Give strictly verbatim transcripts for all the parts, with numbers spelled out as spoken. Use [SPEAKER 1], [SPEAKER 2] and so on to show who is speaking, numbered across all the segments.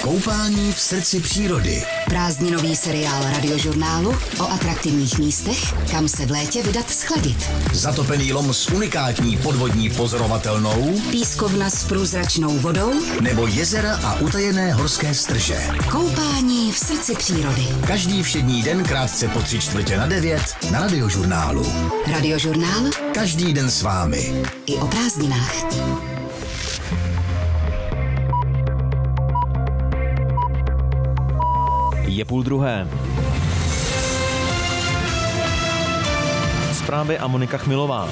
[SPEAKER 1] Koupání v srdci přírody.
[SPEAKER 2] Prázdninový seriál Radiožurnálu o atraktivních místech, kam se v létě vydat schladit.
[SPEAKER 1] Zatopený lom s unikátní podvodní pozorovatelnou,
[SPEAKER 2] Pískovna s průzračnou vodou
[SPEAKER 1] nebo jezera a utajené horské strže.
[SPEAKER 2] Koupání v srdci přírody.
[SPEAKER 1] Každý všední den krátce po tři čtvrtě na devět na Radiožurnálu.
[SPEAKER 2] Radiožurnál
[SPEAKER 1] Každý den s vámi.
[SPEAKER 2] i o prázdninách.
[SPEAKER 3] Je půl druhé. Zprávy a Monika Chmilová.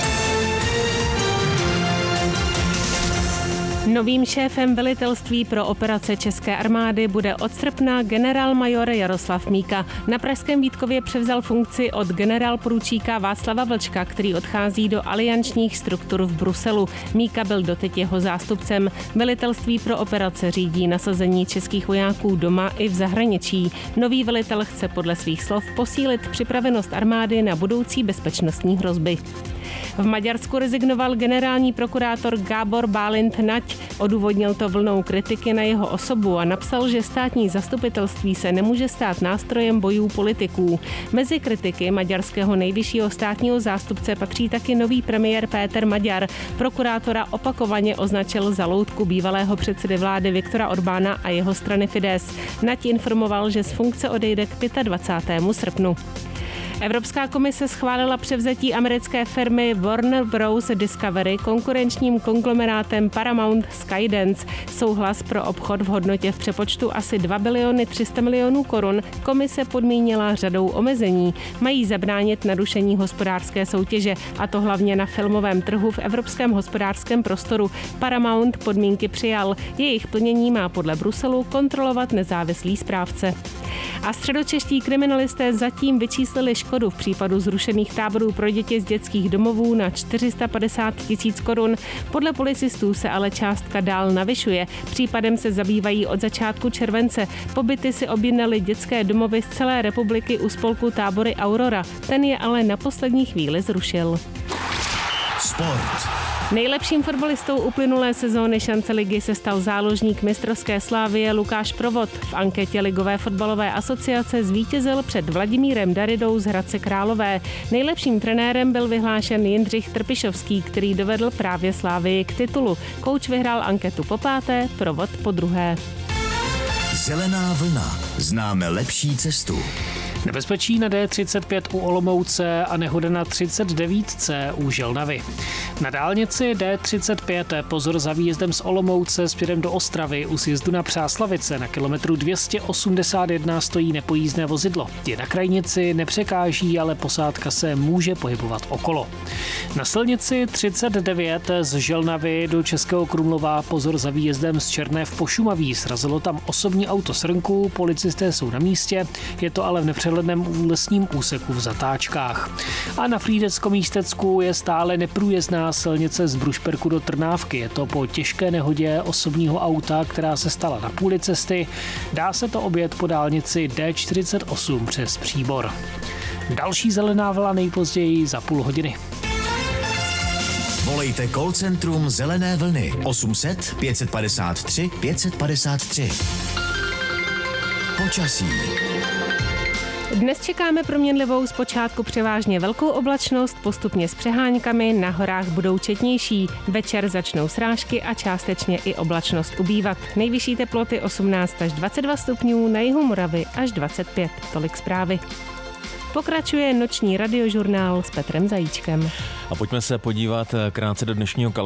[SPEAKER 4] Novým šéfem velitelství pro operace České armády bude od srpna generálmajor Jaroslav Míka. Na pražském Vítkově převzal funkci od generálporučíka Václava Vlčka, který odchází do aliančních struktur v Bruselu. Míka byl doteď jeho zástupcem. Velitelství pro operace řídí nasazení českých vojáků doma i v zahraničí. Nový velitel chce podle svých slov posílit připravenost armády na budoucí bezpečnostní hrozby. V Maďarsku rezignoval generální prokurátor Gábor Bálint Nať. Odůvodnil to vlnou kritiky na jeho osobu a napsal, že státní zastupitelství se nemůže stát nástrojem bojů politiků. Mezi kritiky maďarského nejvyššího státního zástupce patří taky nový premiér Péter Maďar. Prokurátora opakovaně označil za loutku bývalého předsedy vlády Viktora Orbána a jeho strany Fidesz. Nať informoval, že z funkce odejde k dvacátého pátého srpnu. Evropská komise schválila převzetí americké firmy Warner Bros. Discovery konkurenčním konglomerátem Paramount Skydance. Souhlas pro obchod v hodnotě v přepočtu asi dva biliony tři sta milionů korun komise podmínila řadou omezení. Mají zabránit narušení hospodářské soutěže, a to hlavně na filmovém trhu v evropském hospodářském prostoru. Paramount podmínky přijal. Jejich plnění má podle Bruselu kontrolovat nezávislý správce. A středočeští kriminalisté zatím vyčíslili škodu v případu zrušených táborů pro děti z dětských domovů na čtyři sta padesát tisíc korun. Podle policistů se ale částka dál navyšuje. Případem se zabývají od začátku července. Pobyty si objednali dětské domovy z celé republiky u spolku Tábory Aurora. Ten je ale na poslední chvíli zrušil.
[SPEAKER 1] Sport.
[SPEAKER 4] Nejlepším fotbalistou uplynulé sezóny šance ligy se stal záložník mistrovské Slávie Lukáš Provod. V anketě Ligové fotbalové asociace zvítězil před Vladimírem Daridou z Hradce Králové. Nejlepším trenérem byl vyhlášen Jindřich Trpišovský, který dovedl právě Slávii k titulu. Kouč vyhrál anketu po páté, Provod po druhé.
[SPEAKER 1] Zelená vlna. Známe lepší cestu.
[SPEAKER 5] Nebezpečí na D třicet pět u Olomouce a nehoda na třicet devět u Želnavy. Na dálnici D třicet pět pozor za výjezdem z Olomouce směrem do Ostravy u sjezdu na Přáslavice. Na kilometru dvě stě osmdesát jedna stojí nepojízdné vozidlo. Je na krajnici, nepřekáží, ale posádka se může pohybovat okolo. Na silnici třicet devět z Želnavy do Českého Krumlova pozor za výjezdem z Černé v Pošumaví. Srazilo tam osobní auto srnku, policisté jsou na místě, je to ale v nepřehledném lesním úseku v zatáčkách. A na Frýdecko-Místecku je stále neprůjezdná silnice z Brušperku do Trnávky. Je to po těžké nehodě osobního auta, která se stala na půli cesty. Dá se to objet po dálnici D čtyřicet osm přes Příbor. Další zelená vlna nejpozději za půl hodiny.
[SPEAKER 1] Volejte call centrum Zelené vlny osm set pět padesát tři pět padesát tři. Počasí.
[SPEAKER 4] Dnes čekáme proměnlivou zpočátku převážně velkou oblačnost, postupně s přeháňkami, na horách budou četnější. Večer začnou srážky a částečně i oblačnost ubývat. Nejvyšší teploty osmnáct až dvacet dva stupňů, na jihu Moravy až dvacet pět. Tolik zprávy. Pokračuje noční radiožurnál s Petrem Zajíčkem.
[SPEAKER 3] A pojďme se podívat krátce do dnešního kalendáře.